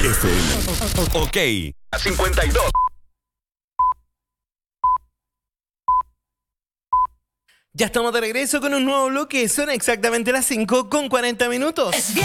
FM. Ok. 52. Ya estamos de regreso con un nuevo bloque. Son exactamente las 5:40.